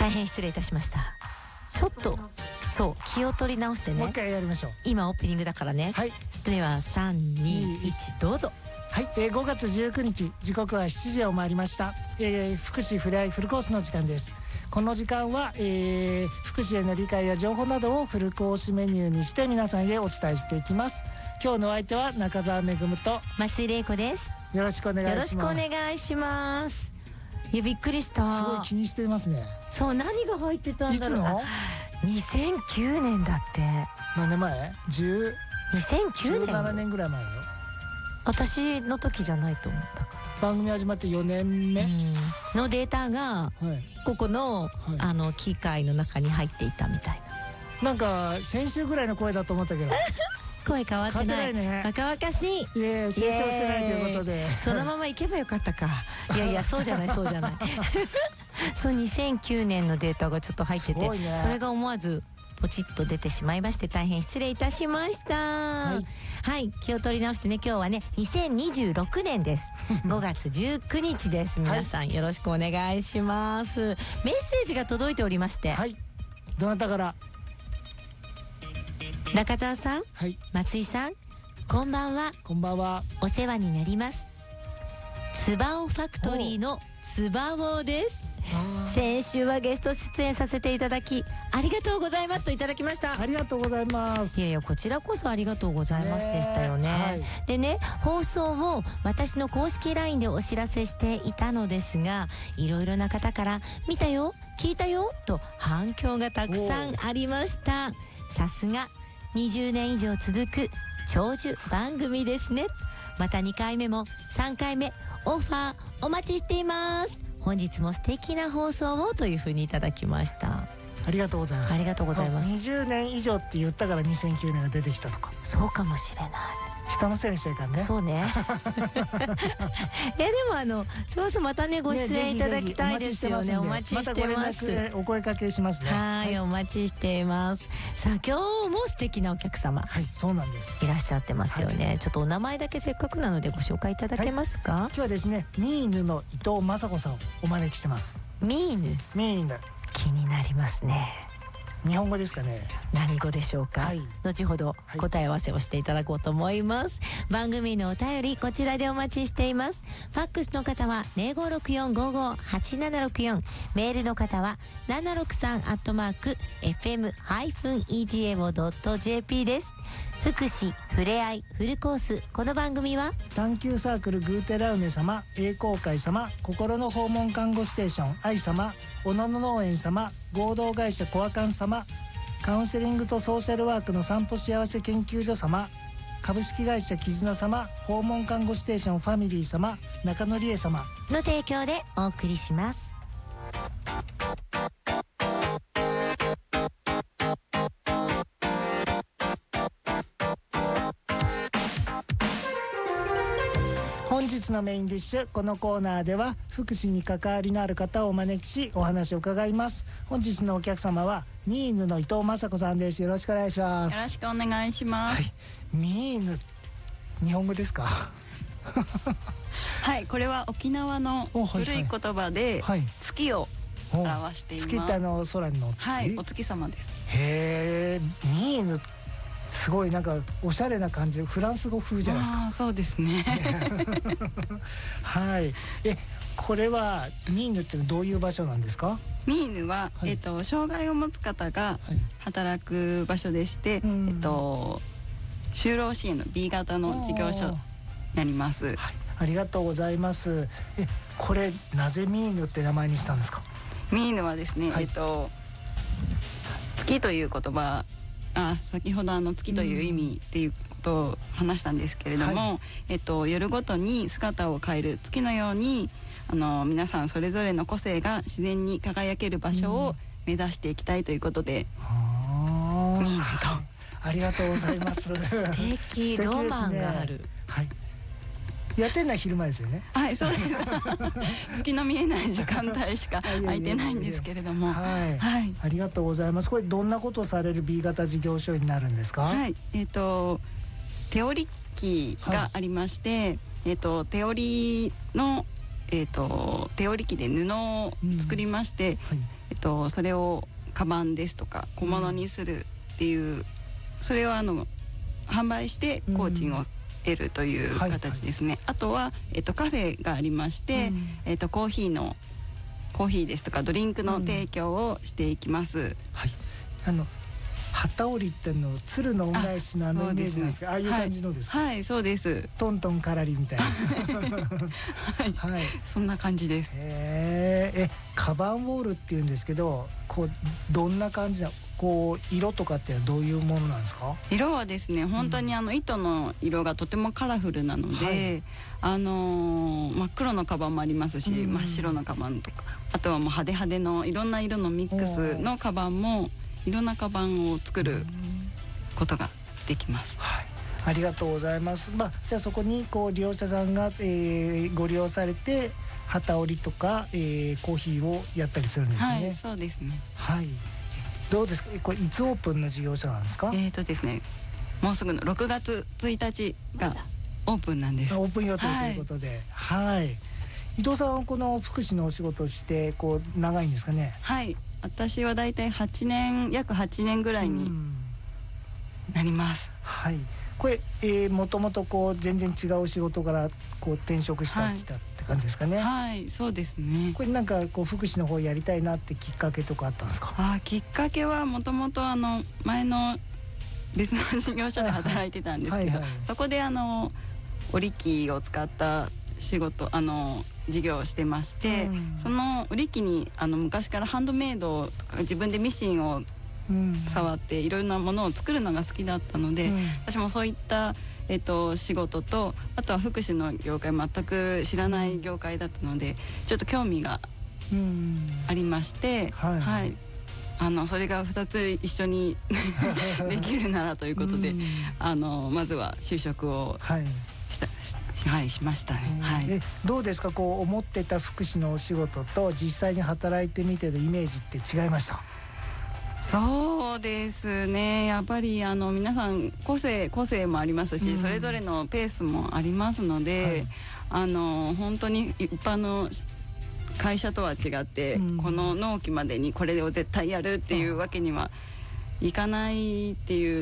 大変失礼いたしました。ちょっとそう気を取り直してね、 もう一回やりましょう。 今オープニングだからね。 はい、 それでは3、2、1どうぞ。 はい、5月19日時刻は7時を回りました。福祉ふれあいフルコースの時間です。この時間は、福祉への理解や情報などをフルコースメニューにして皆さんへお伝えしていきます。今日のお相手は中澤めぐむと松井玲子です。 よろしくお願いします。 よろしくお願いします。いやびっくりした。 すごい気にしてますね。 そう、何が入ってたんだろう。 いつの 2009年だって。 何年前？2009年17年ぐらい前よ。 私の時じゃないと思ったから。 番組始まって4年目のデータが、ここの、機械の中に入っていたみたいな。なんか先週ぐらいの声だと思ったけど声変わってない。 ね、 若々しい。 いや成長してないということでそのまま行けばよかったか。いやいやそうじゃないそうじゃないそう2009年のデータがちょっと入ってて、ね、それが思わずポチッと出てしまいまして大変失礼いたしました。はい、気を取り直してね、今日はね2026年です5月19日です。皆さん、よろしくお願いします。メッセージが届いておりまして、 はい、どなたから？ 中澤さん、松井さん、こんばんは。 こんばんは。 お世話になります。つばおファクトリーのつばおです。先週はゲスト出演させていただきありがとうございますといただきました。 ありがとうございます。 いやいやこちらこそありがとうございますでしたよね。でね、放送を私の公式 LINE でお知らせしていたのですが、いろいろな方から見たよ聞いたよと反響がたくさんありました。さすが20年以上続く長寿番組ですね。また2回目も3回目オファーお待ちしています。本日も素敵な放送をというふうにいただきました。 ありがとうございます。 ありがとうございます。 20年以上って言ったから2009年が出てきたとか。 そうかもしれない。 人のせいにしてるからね。 そうねいやでもそうそうまたねご出演いただきたいですよね。お待ちしてます。 またお声掛けしますね。 はい、お待ちしています。さあ今日も素敵なお客様、 はい、そうなんです、 いらっしゃってますよね。ちょっとお名前だけせっかくなのでご紹介いただけますか？ 今日はですねミーヌの伊藤雅子さんをお招きしてます。 ミーヌ気になりますね。 日本語ですかね。 何語でしょうか、後ほど答え合わせをしていただこうと思います。番組のお便りこちらでお待ちしています。ファックスの方は 0564558764、 メールの方は 763@fm-ego.jp です。福祉ふれあいフルコース、この番組は探求サークルグーテラウネ様、栄光会様、心の訪問看護ステーション愛様、おのの農園様、合同会社コアカン様、カウンセリングとソーシャルワークの散歩幸せ研究所様、株式会社絆様、訪問看護ステーションファミリー様、中野理恵様の提供でお送りします。 本日のメインディッシュ、このコーナーでは福祉に関わりのある方をお招きしお話を伺います。本日のお客様はミーヌの伊藤雅子さんです。よろしくお願いします。 よろしくお願いします。 ミーヌ、日本語ですか？ はい、これは沖縄の古い言葉で月を表しています。 月って空の月？ はい、お月様です。 へえ、ミーヌすごいなんかおしゃれな感じ、フランス語風じゃないですか。 そうですねはい。これはミーヌってどういう場所なんですか？ ミーヌは、障害を持つ方が働く場所でして、就労支援の B 型の事業所になります。 ありがとうございます。これなぜミーヌって名前にしたんですか？ ミーヌはですね、月という言葉、先ほど月という意味っていうことを話したんですけれども、夜ごとに姿を変える月のように皆さんそれぞれの個性が自然に輝ける場所を目指していきたいということで、ミーヌと。 ありがとうございます。 素敵、ロマンがある。 はい。やってるのは昼間ですよね。 はい、そうです。月の見えない時間帯しか空いてないんですけれども。 はい。ありがとうございます。これどんなことをされる B 型事業所になるんですか？ はい。テオリ機がありまして、テオリの手織り機で布を作りまして、それをカバンですとか小物にするっていう、それを販売して工賃を得るという形ですね。あとは、カフェがありまして、コーヒーですとかドリンクの提供をしていきます。 機織りっての鶴の恩返しのイメージなんですが、ああいう感じのですか？ はい、そうです。 トントンカラリみたいなはい、そんな感じです。 カバンウォールっていうんですけど、どんな感じな色とかってどういうものなんですか？ 色はですね、本当に糸の色がとてもカラフルなので、真っ黒のカバンもありますし、真っ白のカバンとか、あとはもう派手派手のいろんな色のミックスのカバンも、いろんなカバンを作ることができます。 ありがとうございます。じゃあそこに利用者さんが、ご利用されて機織りとか、コーヒーをやったりするんですね。 はい、そうですね。 どうですか？これいつオープンの事業所なんですか？ ですね、もうすぐの6月1日がオープンなんです。 オープン予定ということで、伊藤さんはこの福祉のお仕事をして長いんですかね？ はい、私はだいたい約8年ぐらいになります。 これ、もともと全然違う仕事から転職してきたって感じですかね？ はい、そうですね。 これなんか福祉の方やりたいなってきっかけとかあったんですか？ きっかけはもともと前の別の事業所で働いてたんですけど、そこで織り機を使った仕事事業をしてまして、その織り機に昔からハンドメイドとか自分でミシンを触っていろんなものを作るのが好きだったので、私もそういった、仕事と、あとは福祉の業界全く知らない業界だったのでちょっと興味がありまして、それが2つ一緒にできるならということで、まずは就職をしましたね。 どうですか？思ってた福祉のお仕事と実際に働いてみてのイメージって違いました？ そうですね、やっぱり皆さん個性もありますし、それぞれのペースもありますので、本当に一般の会社とは違って、この納期までにこれを絶対やるっていうわけにはいかないっていう、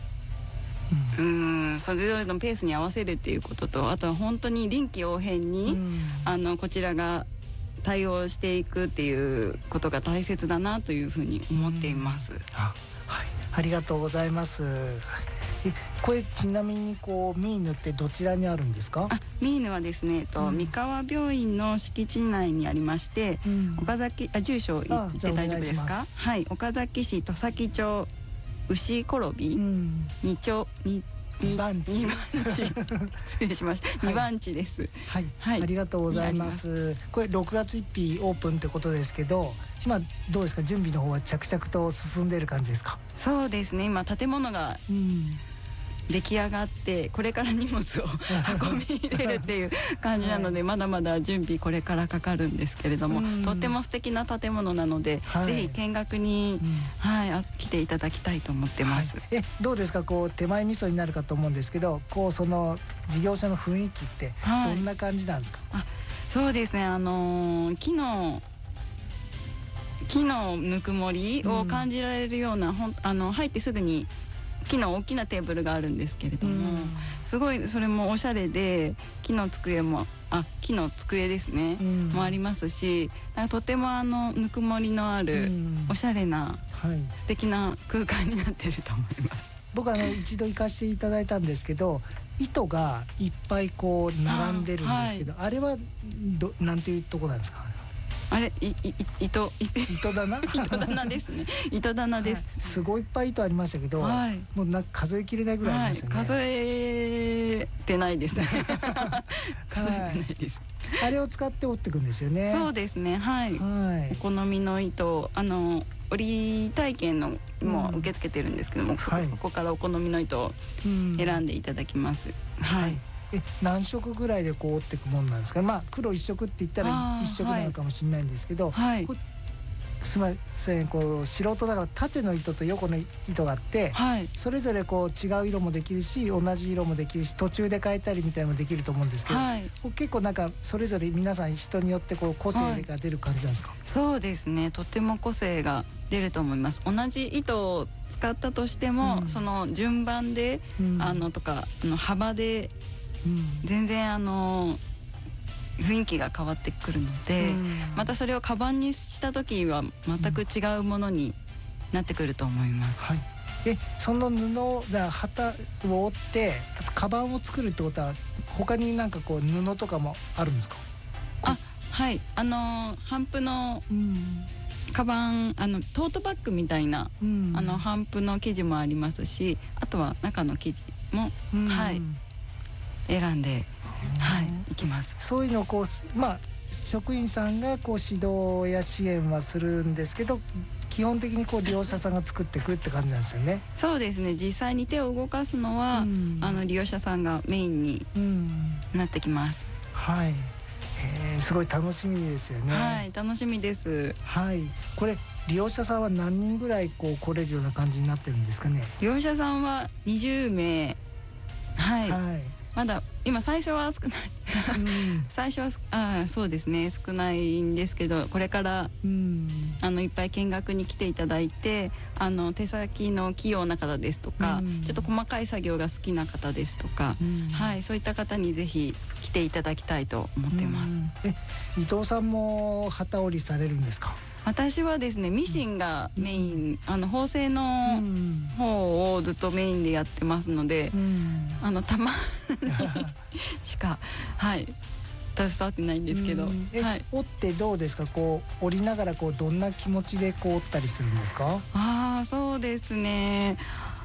それぞれのペースに合わせるっていうことと、あとは本当に臨機応変にこちらが対応していくっていうことが大切だなというふうに思っています。 ありがとうございます。これちなみにミーヌってどちらにあるんですか？ ミーヌはですね、三河病院の敷地内にありまして、岡崎住所言って大丈夫ですか？はい、岡崎市土佐町牛転び2丁2番地失礼しました。2番地です。 ありがとうございます。これ6月1日オープンってことですけど、今どうですか？準備の方は着々と進んでいる感じですか？ そうですね、今建物が出来上がってこれから荷物を運び入れるっていう感じなので、まだまだ準備これからかかるんですけれども、とっても素敵な建物なので、ぜひ見学に来ていただきたいと思ってます。 どうですか？手前味噌になるかと思うんですけど、その事業者の雰囲気ってどんな感じなんですか？ そうですね、木のぬくもりを感じられるような、入ってすぐに木の大きなテーブルがあるんですけれども、すごいそれもおしゃれで、木の机ですね、もありますし、とてもぬくもりのあるおしゃれな素敵な空間になっていると思います。 僕一度行かせていただいたんですけど、糸がいっぱい並んでるんですけど、あれはなんていうとこなんですか？ あれ糸棚糸棚ですね。糸棚です。 すごいいっぱい糸ありましたけど、もうなんか数えきれないぐらいありますよね。 数えてないですね。数えてないです。 あれを使って織っていくんですよね。 そうですね。お好みの糸、織り体験のも受け付けてるんですけども、そこからお好みの糸を選んでいただきます。 何色ぐらいで織っていくもんなんですか？黒一色って言ったら一色なのかもしれないんですけど、 すみません、こう素人だから縦の糸と横の糸があって、 はい、 それぞれこう違う色もできるし同じ色もできるし途中で変えたりみたいなのもできると思うんですけど、 はい、 結構なんかそれぞれ皆さん人によってこう個性が出る感じなんですか？ そうですね、とても個性が出ると思います。同じ糸を使ったとしても、その順番で、とか幅で、全然雰囲気が変わってくるので、またそれをカバンにした時は全く違うものになってくると思います。 はい、その布だ旗を折ってあとカバンを作るってことは他になんかこう布とかもあるんですか？ はい、帆布のカバントートバッグみたいな、帆布の生地もありますし、あとは中の生地も、はい、選んで、はい、いきます。 そういうのをこう職員さんがこう指導や支援はするんですけど、基本的にこう利用者さんが作っていくって感じなんですよね。 そうですね、実際に手を動かすのは、利用者さんがメインになってきます。 はい、すごい楽しみですよね。 はい、楽しみです。 はい、これ利用者さんは何人ぐらいこう来れるような感じになってるんですかね？ 利用者さんは20名。はい、まだ今最初は少ない最初はそうですね、少ないんですけど、これからいっぱい見学に来ていただいて、手先の器用な方ですとか、ちょっと細かい作業が好きな方ですとか、はい、そういった方にぜひ来ていただきたいと思っています。 伊藤さんも機織りされるんですか？ 私はですね、ミシンがメイン、縫製の方をずっとメインでやってますので、たまにしか、はい、携わってないんですけど、はい、 折ってどうですか？こう折りながらこうどんな気持ちでこう折ったりするんですか？ そうですね、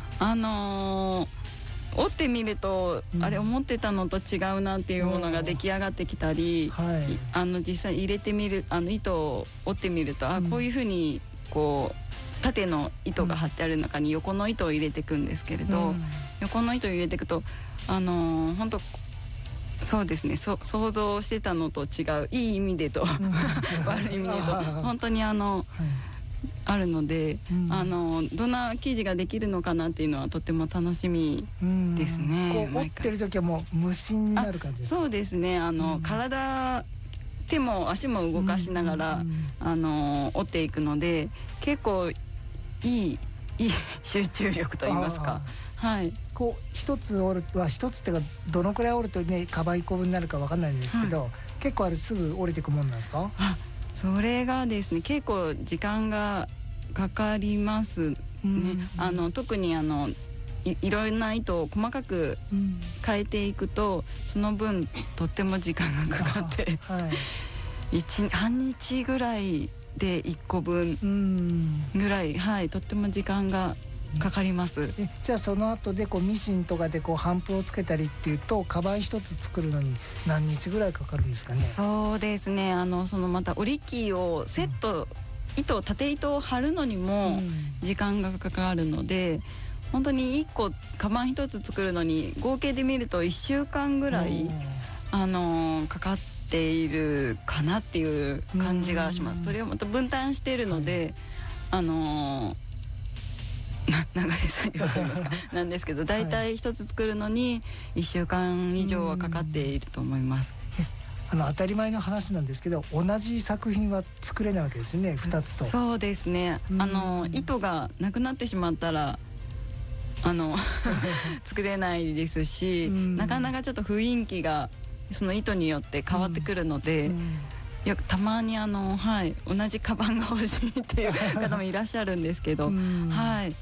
折ってみると、あれ思ってたのと違うなっていうものが出来上がってきたり、実際入れてみる糸を折ってみると、こういうふうにこう縦の糸が張ってある中に横の糸を入れていくんですけれど、横の糸を入れていくと本当そうですね、想像してたのと違う、いい意味でと悪い意味でと本当にあるので、どんな生地ができるのかなっていうのはとても楽しみですね。 こう折ってる時はもう無心になる感じですか？ そうですね、体手も足も動かしながら折っていくので、結構いい集中力といいますか。はい、 こう一つ折るは一つっていうかどのくらい折るとねカバン1個分になるか分かんないんですけど、結構あれすぐ折れていくもんなんですか？ それがですね、結構時間がかかりますね。特にいろんな糸を細かく変えていくと、その分とっても時間がかかって、半日ぐらいで1個分ぐらい、はい、とっても時間がかかります。 じゃあその後でこうミシンとかでこう帆布をつけたりっていうと、カバン一つ作るのに何日ぐらいかかるんですかね？ そうですね、また織り機をセット、縦糸を張るのにも時間がかかるので、本当に1個カバン1つ作るのに合計で見ると1週間ぐらいかかっているかなっていう感じがします。それをまた分担しているので、流れ作業といいますかなんですけど、だいたい1つ作るのに1週間以上はかかっていると思います。 当たり前の話なんですけど、同じ作品は作れないわけですよね、2つと。 そうですね、糸がなくなってしまったら作れないですし、なかなかちょっと雰囲気がその糸によって変わってくるので、よくたまにはい、同じカバンが欲しいっていう方もいらっしゃるんですけど、はい。